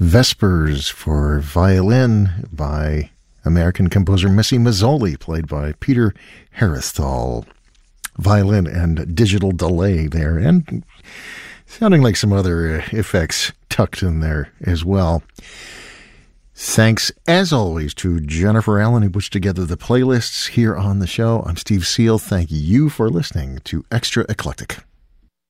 Vespers for violin by American composer Missy Mazzoli, played by Peter Herethal. Violin and digital delay there, and sounding like some other effects tucked in there as well. Thanks, as always, to Jennifer Allen, who puts together the playlists here on the show. I'm Steve Seal. Thank you for listening to Extra Eclectic.